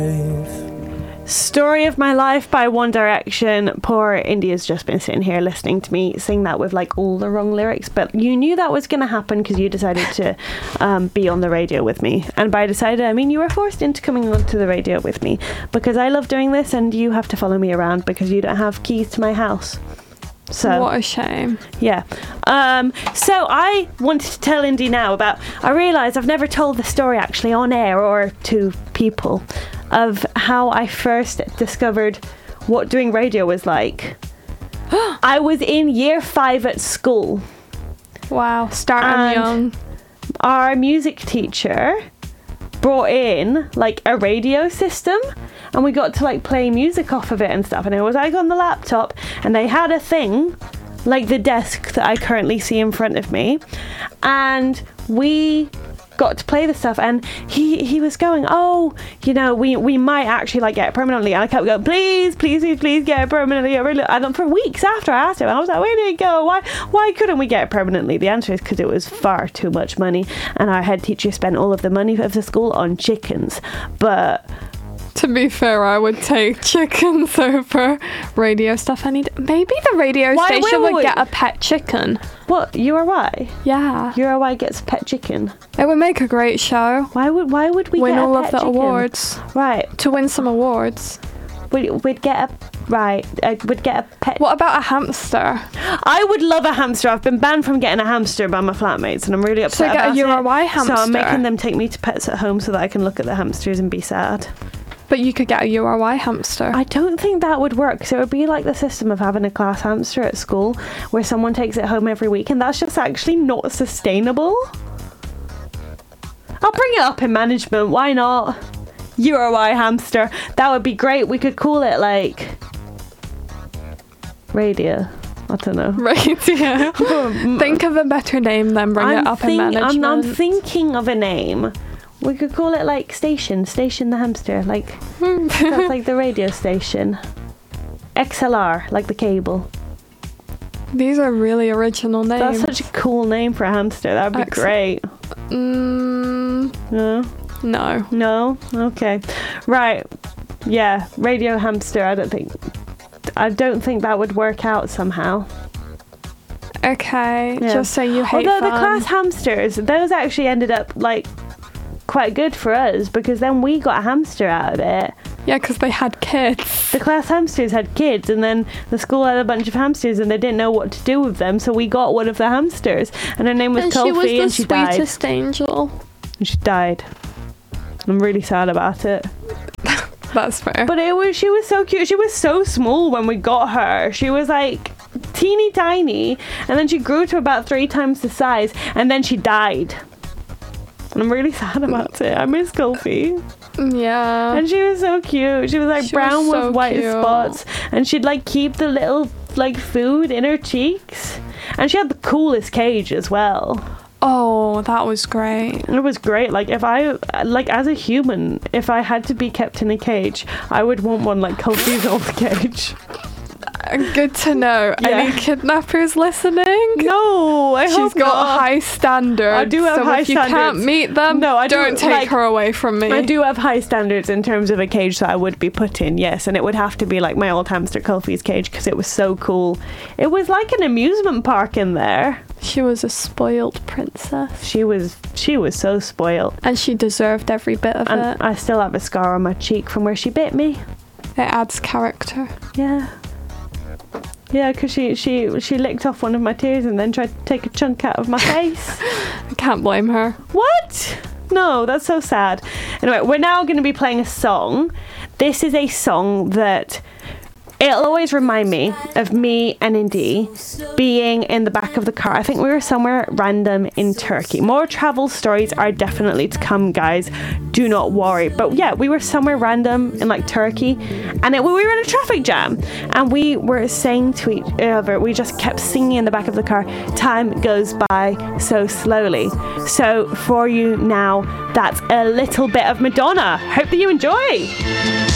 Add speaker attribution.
Speaker 1: Story of My Life by One Direction. Poor India's just been sitting here listening to me sing that with like all the wrong lyrics, but you knew that was going to happen because you decided to be on the radio with me. And by decided, I mean you were forced into coming onto the radio with me because I love doing this and you have to follow me around because you don't have keys to my house. So
Speaker 2: what a shame.
Speaker 1: Yeah. So I wanted to tell Indy now about, I realised I've never told the story actually on air or to people of how I first discovered what doing radio was like. I was in year 5 at school.
Speaker 2: Wow, starting young.
Speaker 1: Our music teacher brought in like a radio system and we got to like play music off of it and stuff, and it was like on the laptop, and they had a thing like the desk that I currently see in front of me, and we got to play the stuff, and he was going, oh, you know, we might actually like get it permanently, and I kept going, please get it permanently. And for weeks after I asked him, I was like, where did it go? Why couldn't we get it permanently? The answer is because it was far too much money, and our head teacher spent all of the money of the school on chickens. But
Speaker 2: to be fair, I would take chickens over radio stuff. Maybe the radio station would get a pet chicken.
Speaker 1: What, URY?
Speaker 2: Yeah.
Speaker 1: URY gets a pet chicken.
Speaker 2: It would make a great show.
Speaker 1: Why would we
Speaker 2: win
Speaker 1: get
Speaker 2: all
Speaker 1: a
Speaker 2: of
Speaker 1: pet
Speaker 2: the
Speaker 1: chicken?
Speaker 2: awards?
Speaker 1: Right.
Speaker 2: To win some awards.
Speaker 1: We'd get a pet.
Speaker 2: What about a hamster?
Speaker 1: I would love a hamster. I've been banned from getting a hamster by my flatmates, and I'm really upset about it.
Speaker 2: So get a URY hamster.
Speaker 1: So I'm making them take me to Pets at Home so that I can look at the hamsters and be sad.
Speaker 2: But you could get a URY hamster.
Speaker 1: I don't think that would work. So it would be like the system of having a class hamster at school where someone takes it home every week, and that's just actually not sustainable. I'll bring it up in management. Why not? URY hamster. That would be great. We could call it like radio. I don't know.
Speaker 2: Radio. Think of a better name than bring it up in management.
Speaker 1: I'm thinking of a name. We could call it like Station the hamster. Like that's like the radio station. XLR, like the cable.
Speaker 2: These are really original names.
Speaker 1: That's such a cool name for a hamster. That would be great. No? No? Okay. Right. Yeah, radio hamster. I don't think that would work out somehow.
Speaker 2: Okay, yeah. Just say you hate
Speaker 1: Although
Speaker 2: fun.
Speaker 1: The class hamsters, those actually ended up like quite good for us because then we got a hamster out of it.
Speaker 2: Yeah, because they had kids.
Speaker 1: The class hamsters had kids, and then the school had a bunch of hamsters and they didn't know what to do with them, so we got one of the hamsters, and her name was Tulfi, and she died.
Speaker 2: And she was the sweetest angel.
Speaker 1: And she died. I'm really sad about it.
Speaker 2: That's fair.
Speaker 1: But she was so cute. She was so small when we got her. She was like teeny tiny, and then she grew to about 3 times the size, and then she died. And I'm really sad about it. I miss Tulfi.
Speaker 2: Yeah.
Speaker 1: And she was so cute. She was like brown with white spots, and she'd like keep the little like food in her cheeks, and she had the coolest cage as well.
Speaker 2: Oh, that was great.
Speaker 1: It was great. Like if I as a human, if I had to be kept in a cage, I would want one like Tulfi's old cage.
Speaker 2: Good to know. Yeah. Any kidnappers listening?
Speaker 1: No, I hope
Speaker 2: She's got high standards.
Speaker 1: I do have high standards.
Speaker 2: If you can't meet them, don't take her away from me.
Speaker 1: I do have high standards in terms of a cage that I would be put in, yes, and it would have to be like my old hamster Tulfi's cage because it was so cool. It was like an amusement park in there.
Speaker 2: She was a spoiled princess.
Speaker 1: She was so spoiled.
Speaker 2: And she deserved every bit of it.
Speaker 1: I still have a scar on my cheek from where she bit me.
Speaker 2: It adds character.
Speaker 1: Yeah. Yeah, because she licked off one of my tears and then tried to take a chunk out of my face.
Speaker 2: I can't blame her.
Speaker 1: What? No, that's so sad. Anyway, we're now going to be playing a song. This is a song that it'll always remind me of me and Indy being in the back of the car. I think we were somewhere random in Turkey. More travel stories are definitely to come, guys. Do not worry. But yeah, we were somewhere random in like Turkey, and we were in a traffic jam, and we were saying to each other, we just kept singing in the back of the car, time goes by so slowly. So for you now, that's a little bit of Madonna. Hope that you enjoy.